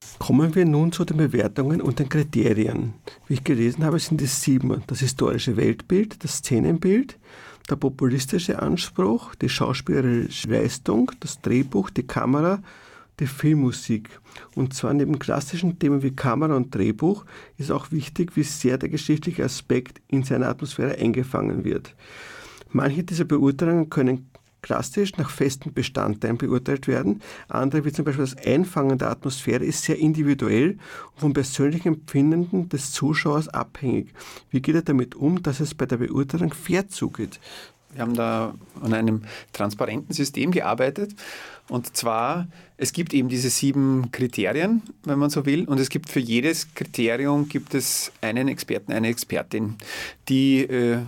Kommen wir nun zu den Bewertungen und den Kriterien. Wie ich gelesen habe, sind es 7. Das historische Weltbild, das Szenenbild, der populistische Anspruch, die schauspielerische Leistung, das Drehbuch, die Kamera, die Filmmusik. Und zwar neben klassischen Themen wie Kamera und Drehbuch ist auch wichtig, wie sehr der geschichtliche Aspekt in seiner Atmosphäre eingefangen wird. Manche dieser Beurteilungen können klassisch nach festen Bestandteilen beurteilt werden. Andere, wie zum Beispiel das Einfangen der Atmosphäre, ist sehr individuell und vom persönlichen Empfinden des Zuschauers abhängig. Wie geht er damit um, dass es bei der Beurteilung fair zugeht? Wir haben da an einem transparenten System gearbeitet. Und zwar, es gibt eben diese 7 Kriterien, wenn man so will. Und es gibt für jedes Kriterium gibt es einen Experten, eine Expertin, die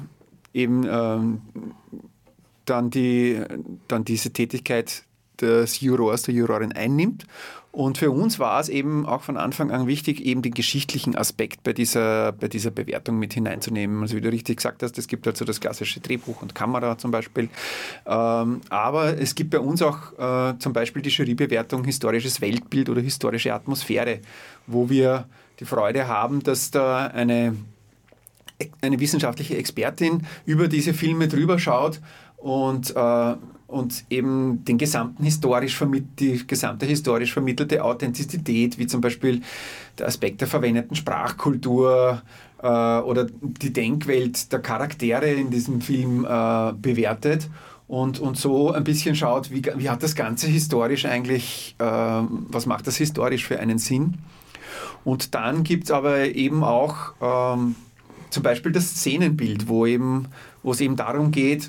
dann diese Tätigkeit des Jurors, der Jurorin einnimmt. Und für uns war es eben auch von Anfang an wichtig, eben den geschichtlichen Aspekt bei dieser Bewertung mit hineinzunehmen. Also wie du richtig gesagt hast, es gibt also das klassische Drehbuch und Kamera zum Beispiel. Aber es gibt bei uns auch zum Beispiel die Jurybewertung historisches Weltbild oder historische Atmosphäre, wo wir die Freude haben, dass da eine wissenschaftliche Expertin über diese Filme drüber schaut und eben die gesamte historisch vermittelte Authentizität, wie zum Beispiel der Aspekt der verwendeten Sprachkultur oder die Denkwelt der Charaktere in diesem Film bewertet und so ein bisschen schaut, wie hat das Ganze historisch eigentlich, was macht das historisch für einen Sinn? Und dann gibt es aber eben auch zum Beispiel das Szenenbild, wo es eben darum geht,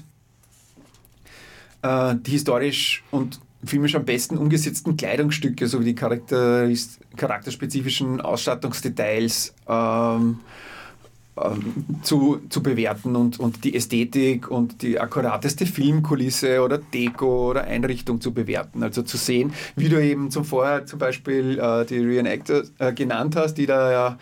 die historisch und filmisch am besten umgesetzten Kleidungsstücke sowie die charakterspezifischen Ausstattungsdetails zu bewerten und die Ästhetik und die akkurateste Filmkulisse oder Deko oder Einrichtung zu bewerten. Also zu sehen, wie du eben vorher zum Beispiel die Reenactor genannt hast, die da ja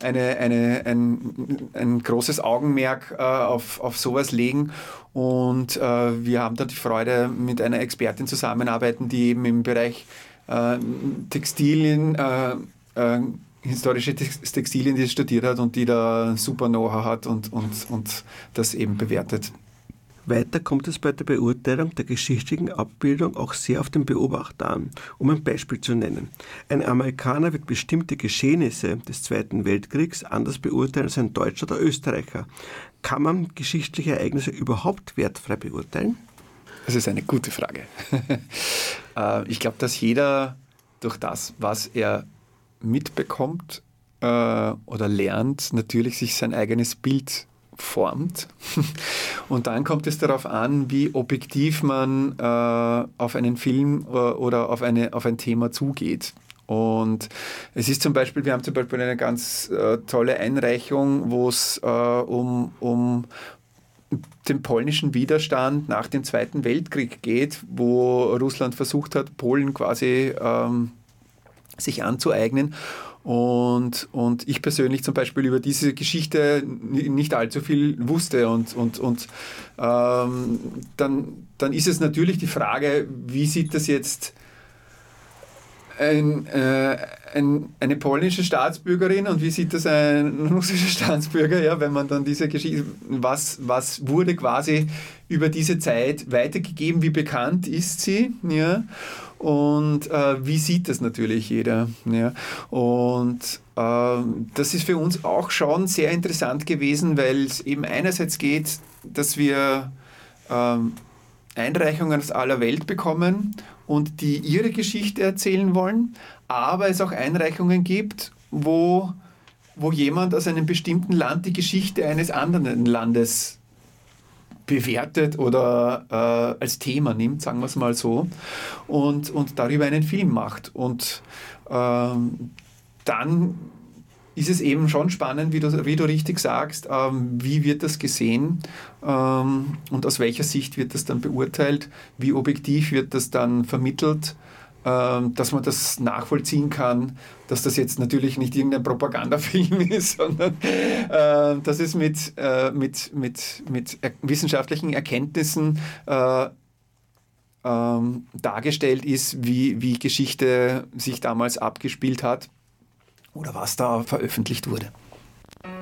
ein großes Augenmerk auf sowas legen. Und wir haben da die Freude, mit einer Expertin zusammenarbeiten, die eben im Bereich Textilien historische Textilien, die studiert hat und die da super Know-how hat und das eben bewertet. Weiter kommt es bei der Beurteilung der geschichtlichen Abbildung auch sehr auf den Beobachter an. Um ein Beispiel zu nennen. Ein Amerikaner wird bestimmte Geschehnisse des Zweiten Weltkriegs anders beurteilen als ein Deutscher oder Österreicher. Kann man geschichtliche Ereignisse überhaupt wertfrei beurteilen? Das ist eine gute Frage. Ich glaube, dass jeder durch das, was er mitbekommt oder lernt, natürlich sich sein eigenes Bild formt. Und dann kommt es darauf an, wie objektiv man auf einen Film oder auf ein Thema zugeht. Und es ist wir haben zum Beispiel eine ganz tolle Einreichung, wo es um den polnischen Widerstand nach dem Zweiten Weltkrieg geht, wo Russland versucht hat, Polen quasi sich anzueignen. Und ich persönlich zum Beispiel über diese Geschichte nicht allzu viel wusste. Und dann ist es natürlich die Frage, wie sieht das jetzt eine polnische Staatsbürgerin und wie sieht das ein russischer Staatsbürger, ja, wenn man dann diese Geschichte, was wurde quasi über diese Zeit weitergegeben, wie bekannt ist sie, ja, und wie sieht das natürlich jeder, ja, und das ist für uns auch schon sehr interessant gewesen, weil es eben einerseits geht, dass wir Einreichungen aus aller Welt bekommen und die ihre Geschichte erzählen wollen, aber es auch Einreichungen gibt, wo jemand aus einem bestimmten Land die Geschichte eines anderen Landes bewertet oder als Thema nimmt, sagen wir es mal so, und darüber einen Film macht. Und dann ist es eben schon spannend, wie du richtig sagst, wie wird das gesehen und aus welcher Sicht wird das dann beurteilt, wie objektiv wird das dann vermittelt, dass man das nachvollziehen kann, dass das jetzt natürlich nicht irgendein Propagandafilm ist, sondern dass es mit wissenschaftlichen Erkenntnissen dargestellt ist, wie Geschichte sich damals abgespielt hat. oder was da veröffentlicht wurde.